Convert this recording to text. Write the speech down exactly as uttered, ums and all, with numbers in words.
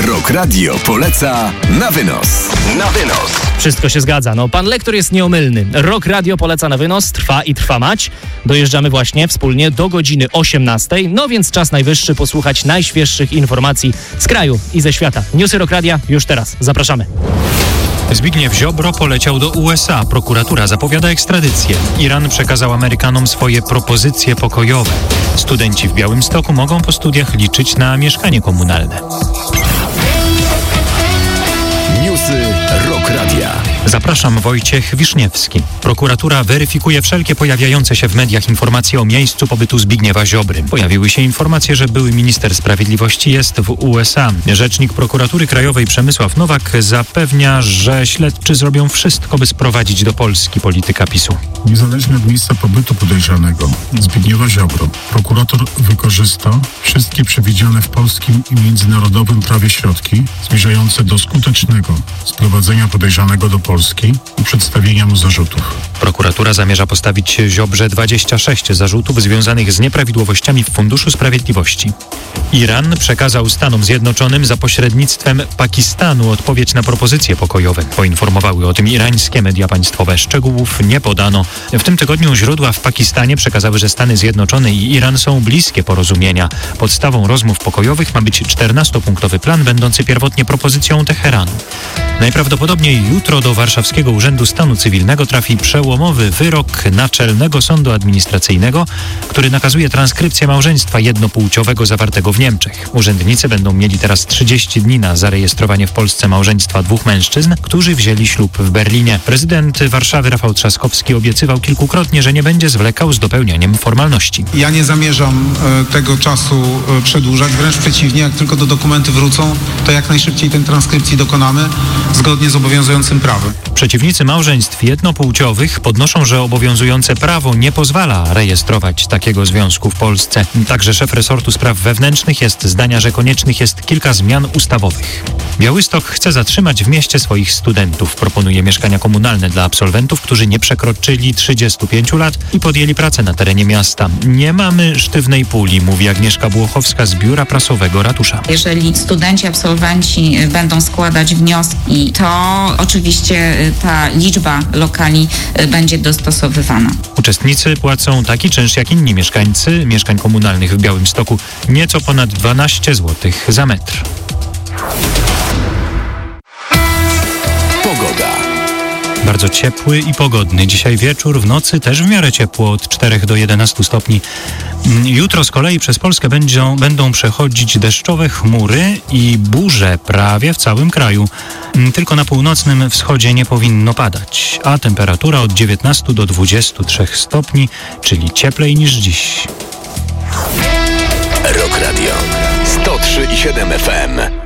Rock Radio poleca na wynos. Na wynos. Wszystko się zgadza. No, pan lektor jest nieomylny. Rock Radio poleca na wynos. Trwa i trwa mać. Dojeżdżamy właśnie wspólnie do godziny osiemnastej. No więc czas najwyższy posłuchać najświeższych informacji z kraju i ze świata. Newsy Rock Radia już teraz. Zapraszamy. Zbigniew Ziobro poleciał do U S A. Prokuratura zapowiada ekstradycję. Iran przekazał Amerykanom swoje propozycje pokojowe. Studenci w Białymstoku mogą po studiach liczyć na mieszkanie komunalne. Newsy Rock Radia. Zapraszam, Wojciech Wiszniewski. Prokuratura weryfikuje wszelkie pojawiające się w mediach informacje o miejscu pobytu Zbigniewa Ziobry. Pojawiły się informacje, że były minister sprawiedliwości jest w U S A. Rzecznik Prokuratury Krajowej Przemysław Nowak zapewnia, że śledczy zrobią wszystko, by sprowadzić do Polski polityka PiSu. Niezależnie od miejsca pobytu podejrzanego Zbigniewa Ziobro, prokurator wykorzysta wszystkie przewidziane w polskim i międzynarodowym prawie środki zmierzające do skutecznego sprowadzenia podejrzanego do Polski i przedstawienia mu zarzutów. Prokuratura zamierza postawić Ziobrze dwadzieścia sześć zarzutów związanych z nieprawidłowościami w Funduszu Sprawiedliwości. Iran przekazał Stanom Zjednoczonym za pośrednictwem Pakistanu odpowiedź na propozycje pokojowe. Poinformowały o tym irańskie media państwowe. Szczegółów nie podano. W tym tygodniu źródła w Pakistanie przekazały, że Stany Zjednoczone i Iran są bliskie porozumienia. Podstawą rozmów pokojowych ma być czternastopunktowy plan, będący pierwotnie propozycją Teheranu. Najprawdopodobniej jutro do Warszawskiego Urzędu Stanu Cywilnego trafi przełomowy wyrok Naczelnego Sądu Administracyjnego, który nakazuje transkrypcję małżeństwa jednopłciowego zawartego w Niemczech. Urzędnicy będą mieli teraz trzydzieści dni na zarejestrowanie w Polsce małżeństwa dwóch mężczyzn, którzy wzięli ślub w Berlinie. Prezydent Warszawy Rafał Trzaskowski obiecywał kilkukrotnie, że nie będzie zwlekał z dopełnianiem formalności. Ja nie zamierzam e, tego czasu e, przedłużać, wręcz przeciwnie, jak tylko do dokumenty wrócą, to jak najszybciej tej transkrypcji dokonamy zgodnie z obowiązującym prawem. Przeciwnicy małżeństw jednopłciowych podnoszą, że obowiązujące prawo nie pozwala rejestrować takiego związku w Polsce. Także szef resortu spraw wewnętrznych jest zdania, że koniecznych jest kilka zmian ustawowych. Białystok chce zatrzymać w mieście swoich studentów. Proponuje mieszkania komunalne dla absolwentów, którzy nie przekroczyli trzydziestu pięciu lat i podjęli pracę na terenie miasta. Nie mamy sztywnej puli, mówi Agnieszka Błochowska z biura prasowego ratusza. Jeżeli studenci, absolwenci będą składać wnioski, to oczywiście ta liczba lokali będzie dostosowywana. Uczestnicy płacą taki czynsz jak inni mieszkańcy mieszkań komunalnych w Białymstoku, nieco ponad dwanaście złotych za metr. Pogoda. Bardzo ciepły i pogodny. Dzisiaj wieczór, w nocy też w miarę ciepło, od czterech do jedenastu stopni. Jutro z kolei przez Polskę będą, będą przechodzić deszczowe chmury i burze prawie w całym kraju. Tylko na północnym wschodzie nie powinno padać, a temperatura od dziewiętnastu do dwudziestu trzech stopni, czyli cieplej niż dziś. Rock Radio sto trzy i siedem F M.